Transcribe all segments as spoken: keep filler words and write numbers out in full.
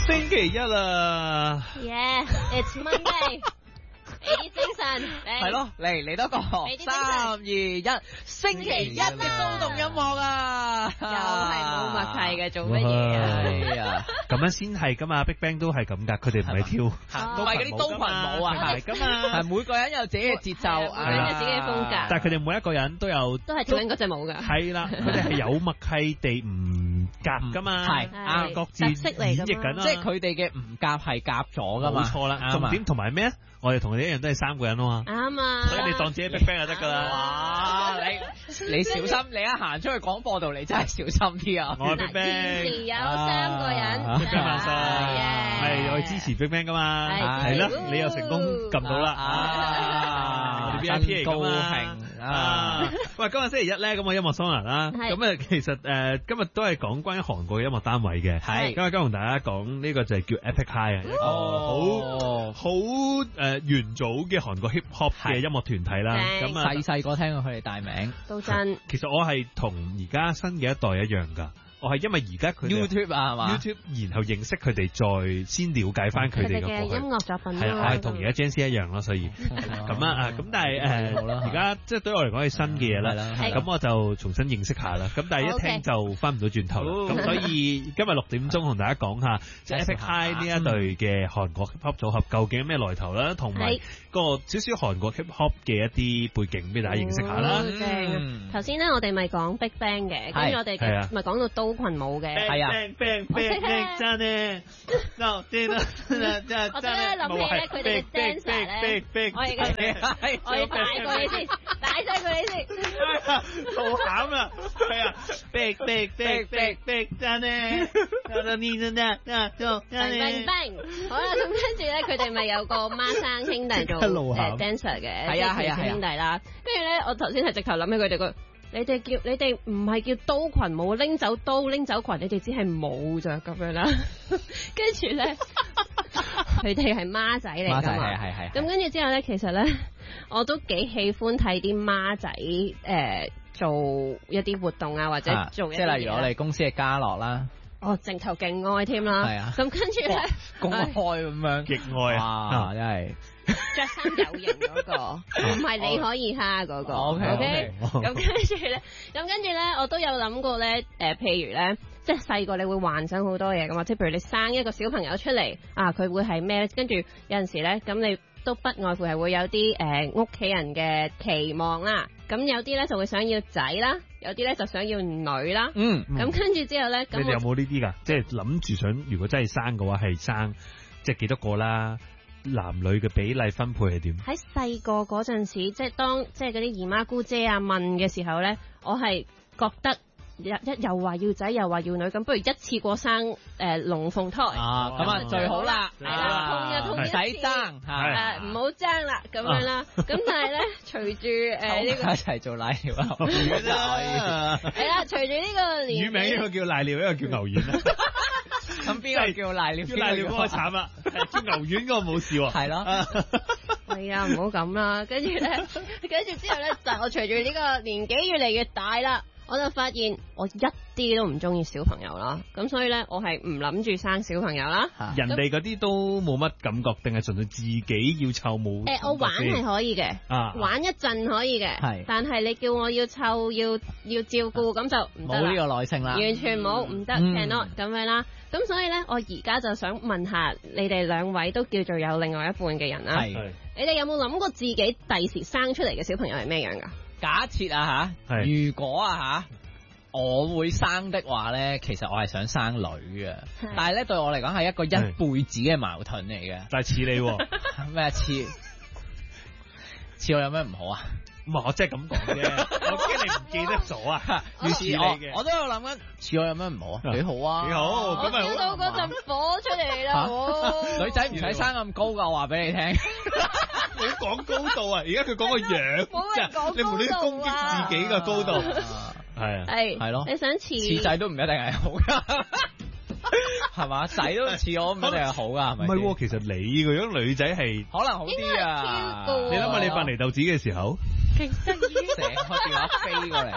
星期一啦 Yeah, it's Monday 俾啲精神， 係咯，嚟嚟多個三二一，星期一嘅騷動音樂啊， 又係冇默契嘅，做乜嘢啊？ 咁樣先係噶嘛 ，Big Bang 都係咁噶，佢哋唔係跳， 唔係嗰啲刀群舞啊， 係噶嘛， 係每個人有自己嘅節奏， 每個人有自己嘅風格， 但係佢哋每一個人都有都係跳緊嗰隻舞噶， 係啦，佢哋係有默契地唔夾噶嘛， 係啊，各自演繹緊啦， 即係佢哋嘅唔夾係夾咗噶嘛， 冇錯啦，重點同埋咩啊？我哋同你一樣都係三個人啊嘛， 啱啊， 所以你當自己 Big Bang 就得噶啦。 哇，你你小心，你一行出去廣播度，你真係小心啲啊！ 我係 Big Bang， 現時有三個人 Big Bang 萬歲，係我哋支持 Big Bang 噶嘛，係啦，你又成功撳到啦，啊，我哋 V I P 嚟噶嘛。啊！喂，今日星期一咧，咁我音樂雙人啦，咁啊，其實誒今日都係講關於韓國嘅音樂單位嘅，係，今日今日同大家講呢個就係叫 Epic High 啊，好好誒元祖嘅韓國 hip hop 嘅音樂團體啦，咁啊細細個聽過佢哋大名， 都真。 其實我係同而家新嘅一代一樣㗎。我係因為而家佢 YouTube 啊，係嘛 ？YouTube 然後認識佢哋，再先了解翻佢哋嘅音樂作品。 係啊，我係同而家 Jane 一樣咯，所以咁啊咁但係誒而家即係對我嚟講係新嘅嘢啦，咁我就重新認識下啦。咁但係一聽就翻唔到轉頭啦。咁所以今日六點鐘同大家講下 Epic High 呢一隊嘅韓國 hip hop 組合究竟有咩來頭啦，同埋個少少韓國 hip hop 嘅一啲背景俾大家認識下啦。 頭先咧我哋咪講 Big Bang 嘅，跟住我哋咪講到刀群舞嘅， 係啊 ，bang bang bang bang 真咧，no 真啦真啦真啦， 我真係諗起咧佢哋嘅 dancer 咧，我而家我要帶過你先，帶晒過你先， 好慘啊，係啊 ，bang bang bang bang bang 真咧，真呢真咧，真真咧 bang， 好啦，咁跟住咧佢哋咪有個孖生兄弟做誒 dancer 嘅， 係啊係啊兄弟啦，跟住咧我頭先係直頭諗起佢哋個。你哋叫你哋唔係叫刀群舞，拎走刀拎走群，你哋只係舞咋咁樣啦。跟住咧，佢哋係孖仔嚟噶嘛？ 係係。 咁跟住之後咧，其實咧，我都幾喜歡睇啲孖仔誒、呃、做一啲活動啊，或者做一啲、啊、 即係例如我哋公司嘅家樂啦。 哦，直頭勁愛添啦。係啊。咁跟住咧， 公開咁樣， 極愛啊！ 真係。 着衫有型嗰、那個，唔係你可以蝦嗰、那個。O K，咁跟住咧，咁跟住咧，我都有諗過咧，誒、呃，譬如咧，即係細個你會幻想好多嘢噶嘛，即係譬如你生一個小朋友出嚟，啊，佢會係咩咧？跟住有陣時咧，咁你都不外乎係會有啲誒屋企人嘅期望啦。咁有啲咧就會想要仔啦，有啲咧就想要女啦。嗯，咁跟住之後咧， 你哋有冇呢啲噶？即係諗住想，如果真係生嘅話，係生即係幾多個啦？男女嘅比例分配係點？ 喺細個嗰陣時，即係當即係嗰啲姨媽姑姐啊問嘅時候咧，我係覺得一一又話要仔又話要女，咁不如一次過生誒龍鳳胎啊，咁啊最好啦， 係啦，痛就痛一次， 唔使爭嚇，唔好爭啦咁樣啦。咁但係咧，隨住誒呢個一齊做奶料啊，可以係啦，隨住呢個年乳名一個叫奶料，一個叫牛丸啦。 咁邊個叫瀨尿？ 叫瀨尿嗰個慘啦，叫牛丸嗰個冇事喎。 係咯， 係啊，唔好咁啦。跟住咧，跟住之後咧，就我隨住呢個年紀越嚟越大啦，我就發現我一啲都唔中意小朋友啦。咁所以咧，我係唔諗住生小朋友啦。 人哋嗰啲都冇乜感覺，定係純粹自己要湊冇？ 誒、呃，我玩係可以嘅，啊、玩一陣可以嘅，係。但係你叫我要湊要要照顧，咁就唔得啦。 冇呢個耐性啦， 完全冇，唔得 cannot 咁樣啦。咁所以咧，我而家就想問下你哋兩位都叫做有另外一半嘅人啦。係。你哋有冇諗過自己第時生出嚟嘅小朋友係咩樣噶？ 假設啊吓，如果啊吓，我會生的話咧，其實我係想生女嘅，但係咧對我嚟講係一個一輩子嘅矛盾嚟嘅。 但係似你咩似？似我有咩唔好啊？ 唔係我真係咁講啫，我驚你唔記得咗啊！要似你嘅， 我都有諗緊似我有咩唔好啊？幾好啊， 幾好，咁咪好。 見到嗰陣火出嚟啦！ 女仔唔使生咁高噶，我話俾你聽。 唔好講高度啊！而家佢講個樣，你無端端攻擊自己嘅高度，係啊， 係係咯。 你想似似仔都唔一定係好噶。係嘛，仔都似我唔一定係好噶，係咪？ 唔係，其實你個樣女仔係可能好啲啊！ 你諗下你扮泥豆子嘅時候， 勁得意， 成個電話飛過嚟，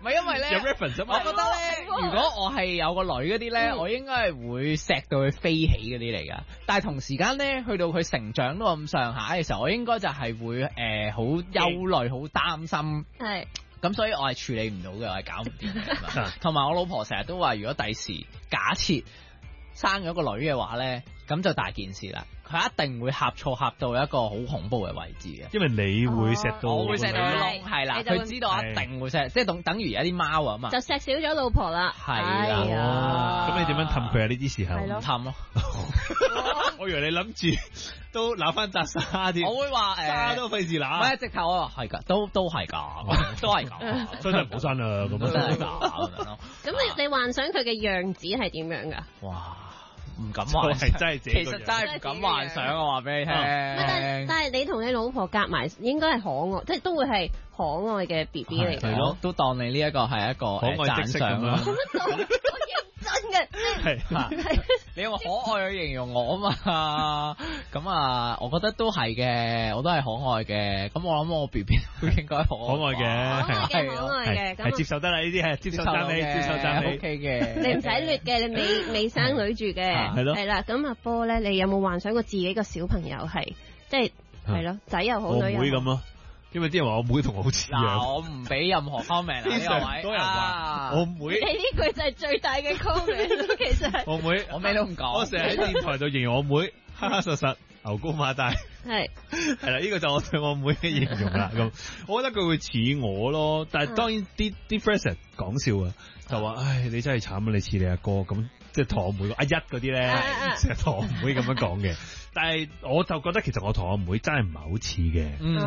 唔係因為咧， 有 reference 我覺得咧，如果我係有個女嗰啲咧，我應該係會錫到佢飛起嗰啲嚟噶。但係同時間咧，去到佢成長到咁上下嘅時候，我應該就係會誒好憂慮、好擔心。 係。 咁所以我係處理唔到嘅，我係搞唔掂嘅。同埋我老婆成日都話，如果第時假設生咗個女嘅話咧，咁就大件事啦。佢一定會呷醋呷到一個好恐怖嘅位置嘅， 因為你會錫到， 我會錫到佢窿，係啦，佢知道一定會錫，即係等等於有啲貓啊嘛， 就錫少咗老婆啦， 係啦。 咁你點樣氹佢啊？呢啲時候唔氹咯。 我以為你諗住都揦翻扎沙添， 我會話誒， 沙都費事揦。 唔係直頭我話係㗎，都都係㗎，都係㗎， 真係唔好生啦咁樣。 真係㗎咁你你幻想佢嘅樣子係點樣㗎？ 哇！唔敢幻想， 真係其實真係唔敢幻想啊！話俾你聽。 但但係你同你老婆夾埋，應該係可愛，即係都會係可愛嘅 B B 嚟嘅。 咯，都當你呢一個係一個可愛的色咁啦。 做乜當我認真嘅？ 係你用可愛去形容我啊嘛？咁啊，我覺得都係嘅，我都係可愛嘅。咁我諗我 B B 都應該可愛嘅， 係可愛嘅， 係接受得啦。呢啲係接受讚美，接受讚美 ，OK 嘅。 你唔使劣嘅，你未未生女住嘅，係咯，係啦。咁阿波咧，你有冇幻想過自己個小朋友係即係係咯，仔又好，女又好咁咯？因為啲人話我妹同我好似樣， 我唔俾任何 comment 呢個位。 多人話我妹， 你呢句就係最大嘅 comment。其實我妹， 我咩都唔講。 我成日喺電台度形容我妹，黑黑實實，牛高馬大。 係係啦，呢個就我對我妹嘅形容啦。咁，我覺得佢會似我咯，但係當然啲啲 friend 講笑啊，就話唉，你真係慘啊，你似你阿哥咁，即係同我妹阿一嗰啲咧，成日同我妹咁樣講嘅。但係我就覺得其實我同我妹真係唔係好似嘅。